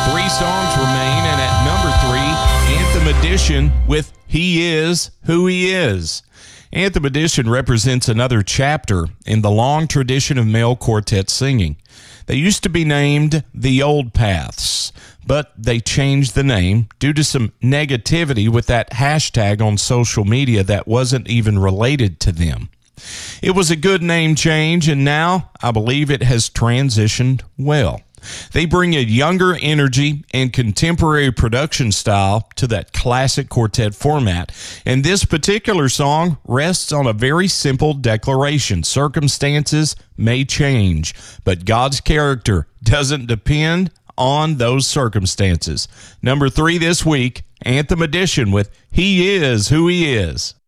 Three songs remain, and at number 3, Anthem Edition with He Is Who He Is. Anthem Edition represents another chapter in the long tradition of male quartet singing. They used to be named the Old Paths, but they changed the name due to some negativity with that hashtag on social media that wasn't even related to them. It was a good name change, and now I believe it has transitioned well. They bring a younger energy and contemporary production style to that classic quartet format, and this particular song rests on a very simple declaration. Circumstances may change, but God's character doesn't depend on those circumstances. Number 3 this week, Anthem Edition with He Is Who He Is.